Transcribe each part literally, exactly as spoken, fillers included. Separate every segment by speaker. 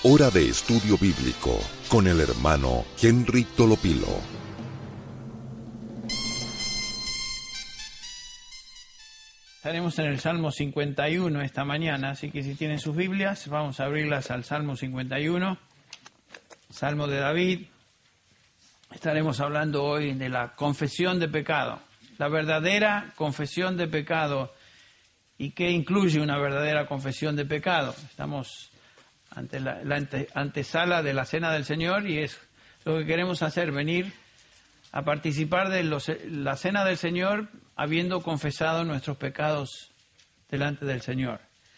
Speaker 1: Hora de Estudio Bíblico con el hermano Henry Tolopilo.
Speaker 2: Estaremos en el Salmo cincuenta y uno esta mañana, así que si tienen sus Biblias, vamos a abrirlas al Salmo cincuenta y uno, Salmo de David. Estaremos hablando hoy de la confesión de pecado, la verdadera confesión de pecado. ¿Y qué incluye una verdadera confesión de pecado? Estamos ante la, la ante, antesala de la Cena del Señor y es lo que queremos hacer, venir a participar de los, la Cena del Señor habiendo confesado nuestros pecados delante del Señor.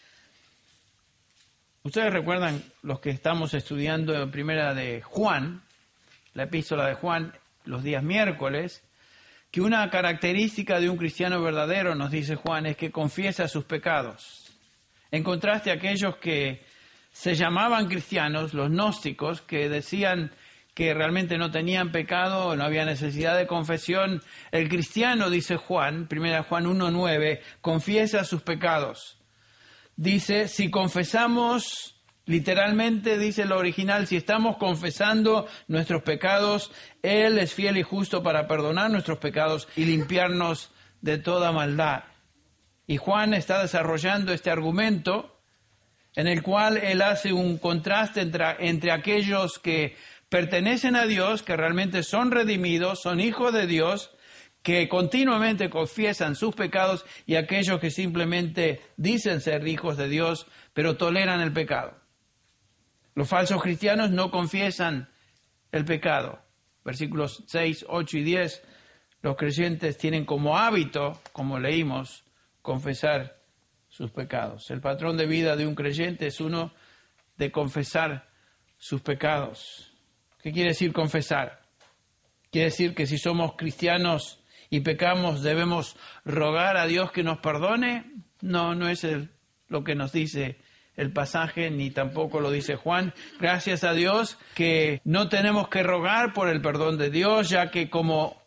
Speaker 2: Ustedes recuerdan, los que estamos estudiando en primera de Juan, la epístola de Juan, los días miércoles, que una característica de un cristiano verdadero, nos dice Juan, es que confiesa sus pecados. En contraste a aquellos que se llamaban cristianos, los gnósticos, que decían que realmente no tenían pecado, no había necesidad de confesión. El cristiano, dice Juan, primera Juan uno nueve, confiesa sus pecados. Dice, si confesamos, literalmente dice el original, si estamos confesando nuestros pecados, Él es fiel y justo para perdonar nuestros pecados y limpiarnos de toda maldad. Y Juan está desarrollando este argumento en el cual él hace un contraste entre, entre aquellos que pertenecen a Dios, que realmente son redimidos, son hijos de Dios, que continuamente confiesan sus pecados, y aquellos que simplemente dicen ser hijos de Dios, pero toleran el pecado. Los falsos cristianos no confiesan el pecado. Versículos seis, ocho y diez, los creyentes tienen como hábito, como leímos, confesar sus pecados. El patrón de vida de un creyente es uno de confesar sus pecados. ¿Qué quiere decir confesar? Quiere decir que si somos cristianos y pecamos, debemos rogar a Dios que nos perdone. No, no es el, lo que nos dice el pasaje, ni tampoco lo dice Juan. Gracias a Dios que no tenemos que rogar por el perdón de Dios, ya que como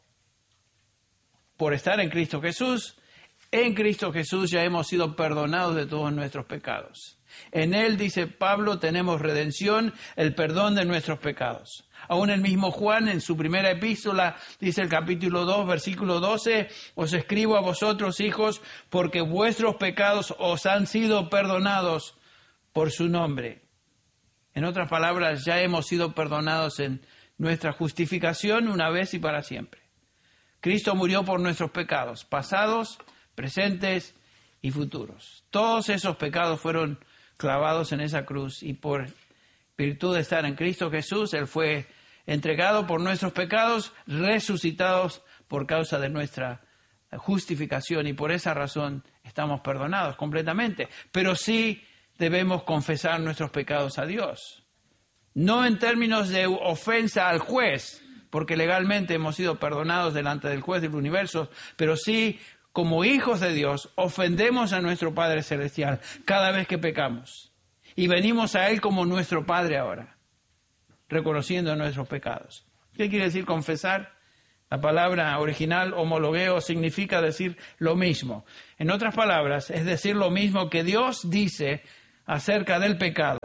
Speaker 2: por estar en Cristo Jesús, en Cristo Jesús ya hemos sido perdonados de todos nuestros pecados. En Él, dice Pablo, tenemos redención, el perdón de nuestros pecados. Aún el mismo Juan, en su primera epístola, dice el capítulo dos, versículo doce, os escribo a vosotros, hijos, porque vuestros pecados os han sido perdonados por su nombre. En otras palabras, ya hemos sido perdonados en nuestra justificación una vez y para siempre. Cristo murió por nuestros pecados, pasados, presentes y futuros. Todos esos pecados fueron clavados en esa cruz y por virtud de estar en Cristo Jesús, Él fue entregado por nuestros pecados, resucitados por causa de nuestra justificación, y por esa razón estamos perdonados completamente. Pero sí debemos confesar nuestros pecados a Dios. No en términos de ofensa al juez, porque legalmente hemos sido perdonados delante del juez del universo, pero sí como hijos de Dios, ofendemos a nuestro Padre Celestial cada vez que pecamos. Y venimos a Él como nuestro Padre ahora, reconociendo nuestros pecados. ¿Qué quiere decir confesar? La palabra original, homologueo, significa decir lo mismo. En otras palabras, es decir lo mismo que Dios dice acerca del pecado.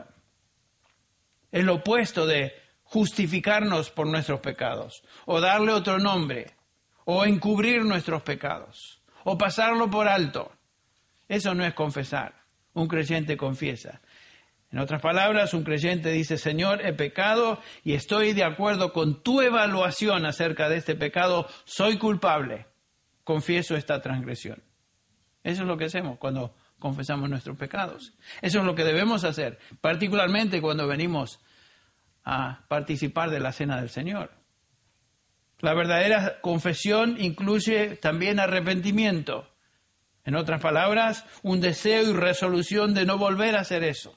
Speaker 2: Es lo opuesto de justificarnos por nuestros pecados, o darle otro nombre, o encubrir nuestros pecados, o pasarlo por alto. Eso no es confesar. Un creyente confiesa. En otras palabras, un creyente dice, Señor, he pecado y estoy de acuerdo con tu evaluación acerca de este pecado. Soy culpable. Confieso esta transgresión. Eso es lo que hacemos cuando confesamos nuestros pecados. Eso es lo que debemos hacer, particularmente cuando venimos a participar de la Cena del Señor. La verdadera confesión incluye también arrepentimiento. En otras palabras, un deseo y resolución de no volver a hacer eso.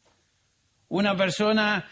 Speaker 2: Una persona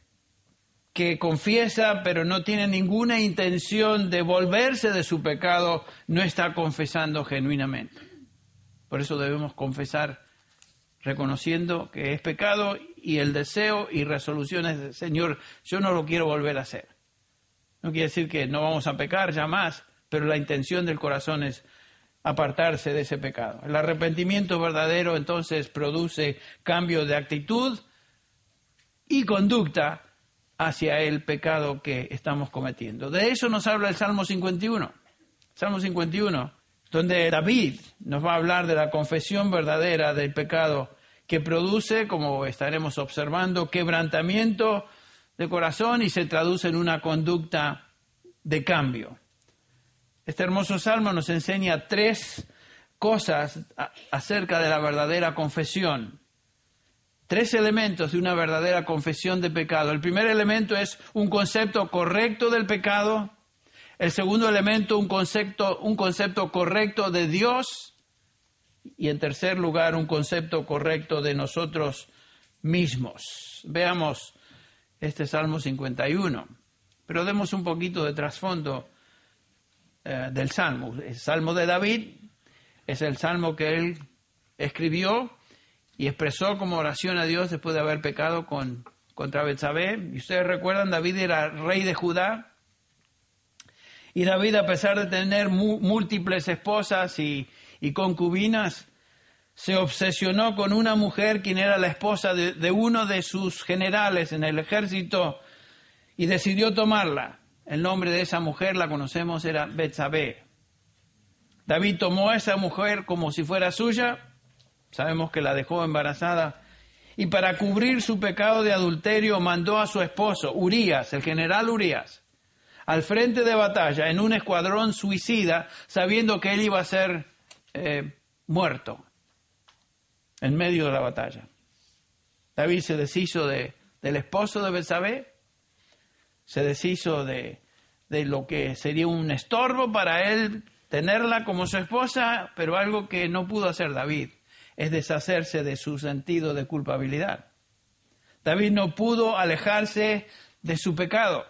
Speaker 2: que confiesa pero no tiene ninguna intención de volverse de su pecado, no está confesando genuinamente. Por eso debemos confesar reconociendo que es pecado y el deseo y resolución es de, Señor, yo no lo quiero volver a hacer. No quiere decir que no vamos a pecar ya más, pero la intención del corazón es apartarse de ese pecado. El arrepentimiento verdadero entonces produce cambio de actitud, y conducta hacia el pecado que estamos cometiendo. De eso nos habla el Salmo cincuenta y uno. Salmo cincuenta y uno, donde David nos va a hablar de la confesión verdadera del pecado que produce, como estaremos observando, quebrantamiento de corazón y se traduce en una conducta de cambio. Este hermoso salmo nos enseña tres cosas acerca de la verdadera confesión. Tres elementos de una verdadera confesión de pecado. El primer elemento es un concepto correcto del pecado. El segundo elemento, un concepto, un concepto correcto de Dios. Y en tercer lugar, un concepto correcto de nosotros mismos. Veamos este Salmo cincuenta y uno. Pero demos un poquito de trasfondo eh, del Salmo. El Salmo de David es el Salmo que él escribió y expresó como oración a Dios después de haber pecado con, contra Betsabé. Y ustedes recuerdan, David era rey de Judá. Y David, a pesar de tener mu- múltiples esposas y, y concubinas, se obsesionó con una mujer quien era la esposa de, de uno de sus generales en el ejército y decidió tomarla. El nombre de esa mujer, la conocemos, era Betsabé. David tomó a esa mujer como si fuera suya. Sabemos que la dejó embarazada. Y para cubrir su pecado de adulterio mandó a su esposo, Urías, el general Urías, al frente de batalla en un escuadrón suicida, sabiendo que él iba a ser eh, muerto en medio de la batalla. David se deshizo de, del esposo de Betsabé, se deshizo de, de lo que sería un estorbo para él tenerla como su esposa, pero algo que no pudo hacer David es deshacerse de su sentido de culpabilidad. David no pudo alejarse de su pecado.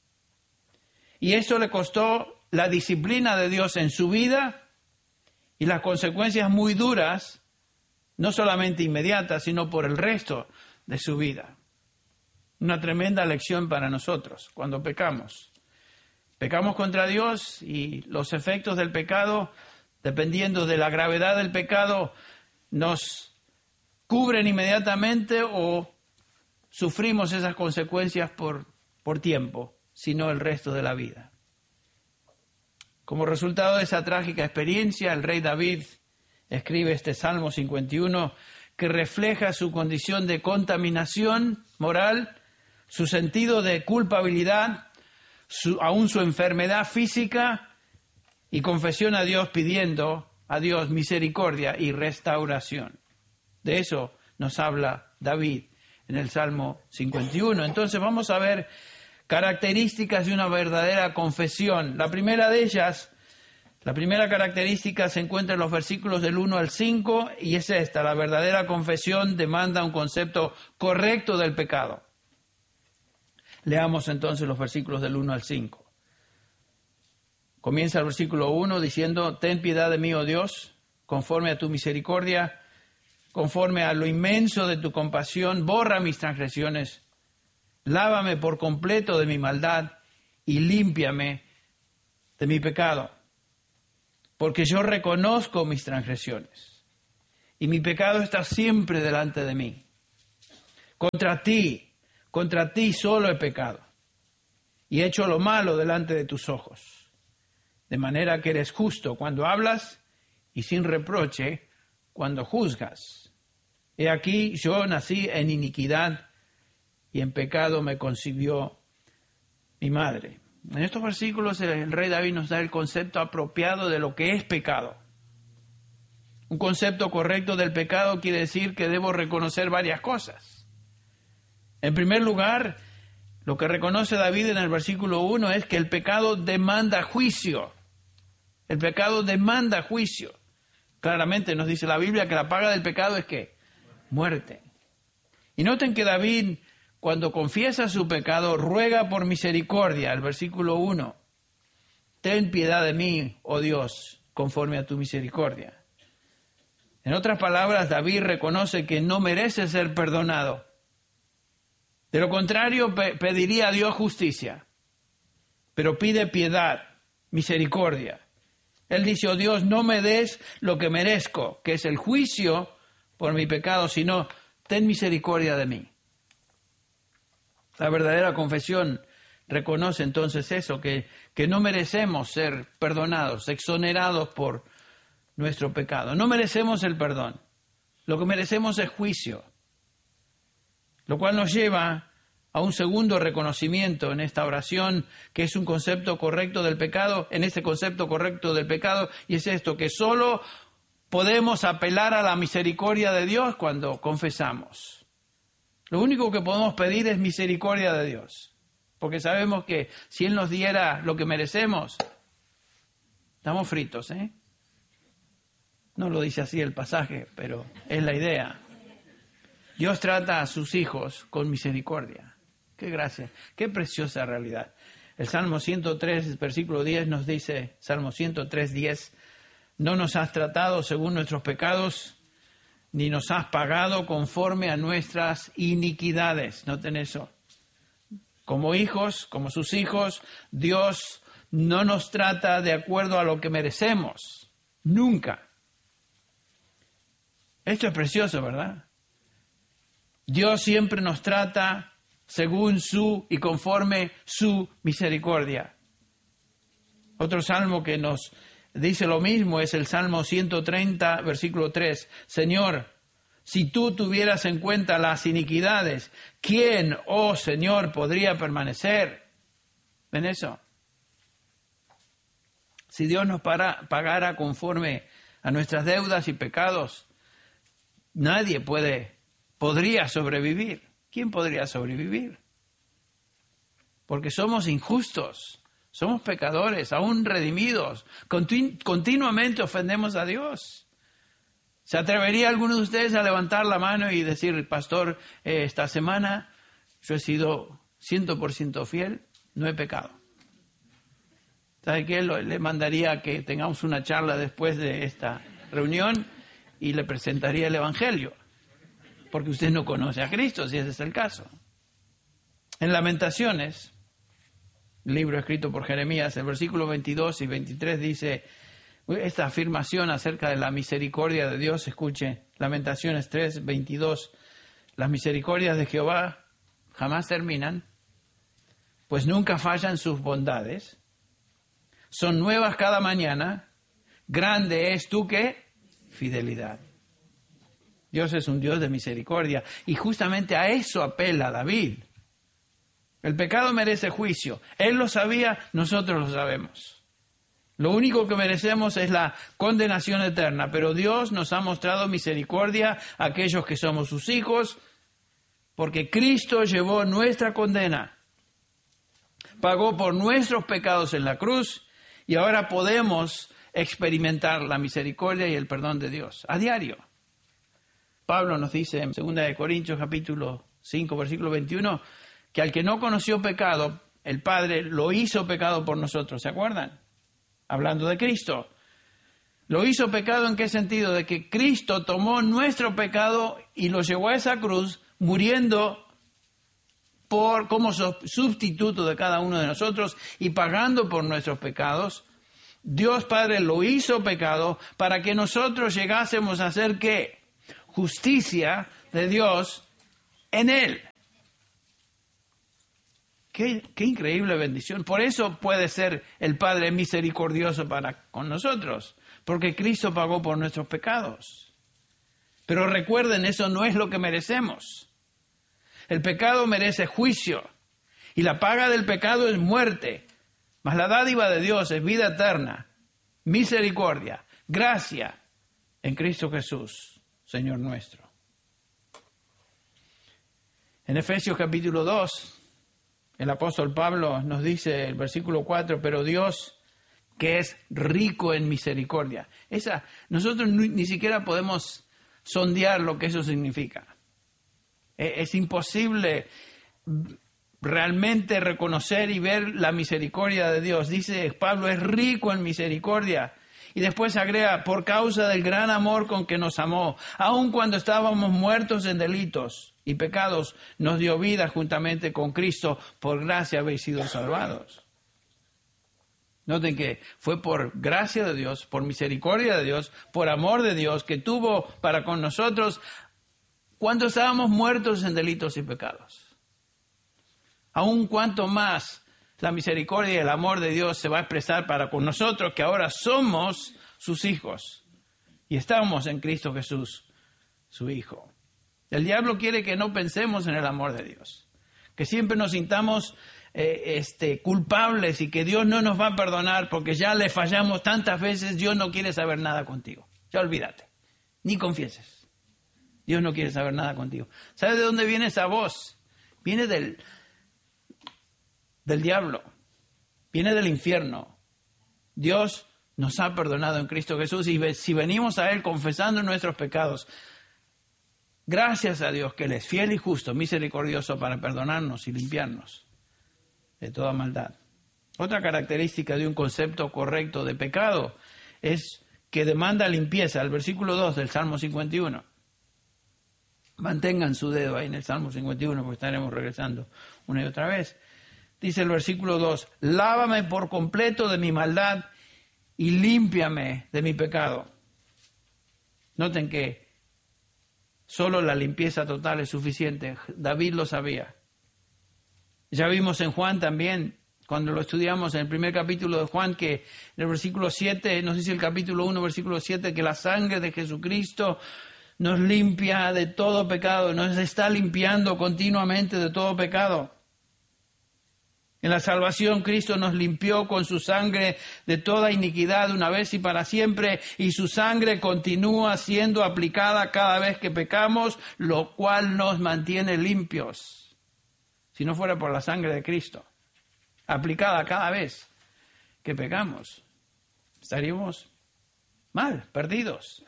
Speaker 2: Y eso le costó la disciplina de Dios en su vida y las consecuencias muy duras, no solamente inmediatas, sino por el resto de su vida. Una tremenda lección para nosotros cuando pecamos. Pecamos contra Dios y los efectos del pecado, dependiendo de la gravedad del pecado, nos cubren inmediatamente o sufrimos esas consecuencias por, por tiempo, sino el resto de la vida. Como resultado de esa trágica experiencia, el rey David escribe este Salmo cincuenta y uno que refleja su condición de contaminación moral, su sentido de culpabilidad, su, aún su enfermedad física y confesión a Dios pidiendo a Dios misericordia y restauración. De eso nos habla David en el Salmo cincuenta y uno. Entonces vamos a ver características de una verdadera confesión. La primera de ellas, la primera característica se encuentra en los versículos del uno al cinco y es esta: la verdadera confesión demanda un concepto correcto del pecado. Leamos entonces los versículos del uno al cinco. Comienza el versículo uno diciendo: ten piedad de mí, oh Dios, conforme a tu misericordia, conforme a lo inmenso de tu compasión, borra mis transgresiones, lávame por completo de mi maldad y límpiame de mi pecado, porque yo reconozco mis transgresiones y mi pecado está siempre delante de mí. Contra ti, contra ti solo he pecado y he hecho lo malo delante de tus ojos. De manera que eres justo cuando hablas y sin reproche cuando juzgas. He aquí, yo nací en iniquidad y en pecado me concibió mi madre. En estos versículos el rey David nos da el concepto apropiado de lo que es pecado. Un concepto correcto del pecado quiere decir que debo reconocer varias cosas. En primer lugar, lo que reconoce David en el versículo uno es que el pecado demanda juicio. El pecado demanda juicio. Claramente nos dice la Biblia que la paga del pecado es ¿qué? Muerte. Y noten que David, cuando confiesa su pecado, ruega por misericordia. El versículo uno. Ten piedad de mí, oh Dios, conforme a tu misericordia. En otras palabras, David reconoce que no merece ser perdonado. De lo contrario, pe- pediría a Dios justicia. Pero pide piedad, misericordia. Él dice: oh Dios, no me des lo que merezco, que es el juicio por mi pecado, sino ten misericordia de mí. La verdadera confesión reconoce entonces eso, que, que no merecemos ser perdonados, exonerados por nuestro pecado. No merecemos el perdón. Lo que merecemos es juicio, lo cual nos lleva a un segundo reconocimiento en esta oración, que es un concepto correcto del pecado, en este concepto correcto del pecado, y es esto, que solo podemos apelar a la misericordia de Dios cuando confesamos. Lo único que podemos pedir es misericordia de Dios, porque sabemos que si Él nos diera lo que merecemos, estamos fritos, ¿eh? No lo dice así el pasaje, pero es la idea. Dios trata a sus hijos con misericordia. Qué gracia, qué preciosa realidad. El Salmo ciento tres, versículo diez nos dice, Salmo ciento tres, diez, no nos has tratado según nuestros pecados, ni nos has pagado conforme a nuestras iniquidades. Noten eso. Como hijos, como sus hijos, Dios no nos trata de acuerdo a lo que merecemos. Nunca. Esto es precioso, ¿verdad? Dios siempre nos trata según su y conforme su misericordia. Otro salmo que nos dice lo mismo es el Salmo ciento treinta, versículo tres. Señor, si tú tuvieras en cuenta las iniquidades, ¿quién, oh Señor, podría permanecer? ¿Ven eso? Si Dios nos para, pagara conforme a nuestras deudas y pecados, nadie puede, podría sobrevivir. ¿Quién podría sobrevivir? Porque somos injustos, somos pecadores, aún redimidos, continu- continuamente ofendemos a Dios. ¿Se atrevería alguno de ustedes a levantar la mano y decir, pastor, eh, esta semana yo he sido cien por ciento fiel, no he pecado? ¿Sabe qué? Le mandaría que tengamos una charla después de esta reunión y le presentaría el Evangelio. Porque usted no conoce a Cristo, si ese es el caso. En Lamentaciones, libro escrito por Jeremías, el versículo veintidós y veintitrés dice, esta afirmación acerca de la misericordia de Dios, escuche, Lamentaciones tres, veintidós, las misericordias de Jehová jamás terminan, pues nunca fallan sus bondades, son nuevas cada mañana, grande es tu ¿qué? Fidelidad. Dios es un Dios de misericordia y justamente a eso apela David. El pecado merece juicio. Él lo sabía, nosotros lo sabemos. Lo único que merecemos es la condenación eterna, pero Dios nos ha mostrado misericordia a aquellos que somos sus hijos, porque Cristo llevó nuestra condena, pagó por nuestros pecados en la cruz y ahora podemos experimentar la misericordia y el perdón de Dios a diario. Pablo nos dice en segunda de Corintios capítulo cinco, versículo veintiuno, que al que no conoció pecado, el Padre lo hizo pecado por nosotros. ¿Se acuerdan? Hablando de Cristo. ¿Lo hizo pecado en qué sentido? De que Cristo tomó nuestro pecado y lo llevó a esa cruz, muriendo por, como sustituto de cada uno de nosotros y pagando por nuestros pecados. Dios Padre lo hizo pecado para que nosotros llegásemos a ser ¿qué? Justicia de Dios en Él. Qué, qué increíble bendición. Por eso puede ser el Padre misericordioso para con nosotros, porque Cristo pagó por nuestros pecados. Pero recuerden, eso no es lo que merecemos. El pecado merece juicio y la paga del pecado es muerte, mas la dádiva de Dios es vida eterna, misericordia, gracia en Cristo Jesús, Señor nuestro. En Efesios capítulo dos, el apóstol Pablo nos dice, el versículo cuatro, pero Dios, que es rico en misericordia. Esa, nosotros ni, ni siquiera podemos sondear lo que eso significa. Es, es imposible realmente reconocer y ver la misericordia de Dios. Dice Pablo, es rico en misericordia. Y después agrega, por causa del gran amor con que nos amó, aun cuando estábamos muertos en delitos y pecados, nos dio vida juntamente con Cristo, por gracia habéis sido salvados. Noten que fue por gracia de Dios, por misericordia de Dios, por amor de Dios, que tuvo para con nosotros cuando estábamos muertos en delitos y pecados. Aún cuanto más la misericordia y el amor de Dios se va a expresar para con nosotros, que ahora somos sus hijos y estamos en Cristo Jesús, su Hijo. El diablo quiere que no pensemos en el amor de Dios, que siempre nos sintamos eh, este, culpables y que Dios no nos va a perdonar porque ya le fallamos tantas veces. Dios no quiere saber nada contigo. Ya olvídate, ni confieses. Dios no quiere saber nada contigo. ¿Sabes de dónde viene esa voz? Viene del, del diablo, viene del infierno. Dios nos ha perdonado en Cristo Jesús y si venimos a Él confesando nuestros pecados, gracias a Dios que Él es fiel y justo, misericordioso para perdonarnos y limpiarnos de toda maldad. Otra característica de un concepto correcto de pecado es que demanda limpieza. El versículo dos del Salmo cincuenta y uno. Mantengan su dedo ahí en el Salmo cincuenta y uno porque estaremos regresando una y otra vez. Dice el versículo dos, lávame por completo de mi maldad y límpiame de mi pecado. Noten que solo la limpieza total es suficiente. David lo sabía. Ya vimos en Juan también, cuando lo estudiamos en el primer capítulo de Juan, que en el versículo siete, nos dice el capítulo uno, versículo siete, que la sangre de Jesucristo nos limpia de todo pecado, nos está limpiando continuamente de todo pecado. En la salvación, Cristo nos limpió con su sangre de toda iniquidad una vez y para siempre, y su sangre continúa siendo aplicada cada vez que pecamos, lo cual nos mantiene limpios. Si no fuera por la sangre de Cristo, aplicada cada vez que pecamos, estaríamos mal, perdidos.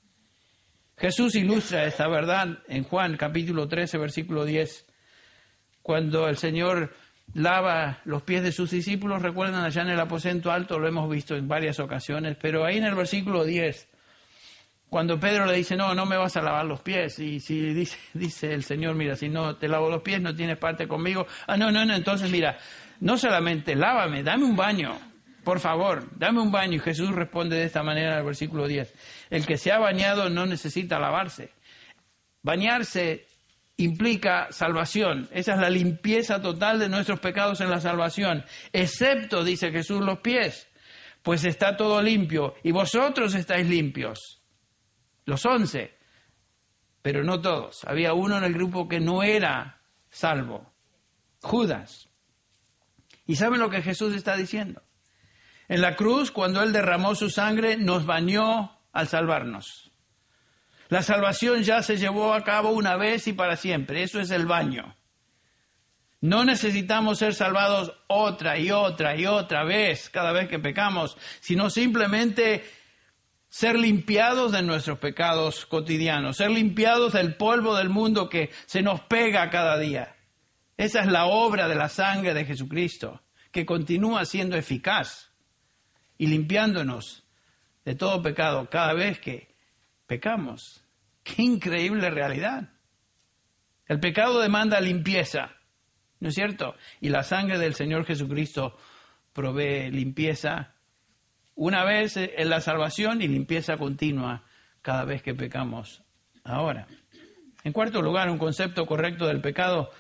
Speaker 2: Jesús ilustra esta verdad en Juan capítulo trece, versículo diez, cuando el Señor lava los pies de sus discípulos. Recuerdan allá en el aposento alto, lo hemos visto en varias ocasiones, pero ahí en el versículo diez, cuando Pedro le dice, no, no me vas a lavar los pies, y si dice, dice el Señor, mira, si no te lavo los pies no tienes parte conmigo. Ah, no, no, no, entonces mira, no solamente lávame, dame un baño, por favor, dame un baño. Y Jesús responde de esta manera en el versículo diez, el que se ha bañado no necesita lavarse. Bañarse implica salvación. Esa es la limpieza total de nuestros pecados en la salvación. Excepto, dice Jesús, los pies, pues está todo limpio y vosotros estáis limpios. Los once, pero no todos. Había uno en el grupo que no era salvo, Judas. ¿Y saben lo que Jesús está diciendo? En la cruz, cuando Él derramó su sangre, nos bañó al salvarnos. La salvación ya se llevó a cabo una vez y para siempre. Eso es el baño. No necesitamos ser salvados otra y otra y otra vez cada vez que pecamos, sino simplemente ser limpiados de nuestros pecados cotidianos, ser limpiados del polvo del mundo que se nos pega cada día. Esa es la obra de la sangre de Jesucristo, que continúa siendo eficaz y limpiándonos de todo pecado cada vez que pecamos. ¡Qué increíble realidad! El pecado demanda limpieza, ¿no es cierto? Y la sangre del Señor Jesucristo provee limpieza una vez en la salvación y limpieza continua cada vez que pecamos ahora. En cuarto lugar, un concepto correcto del pecado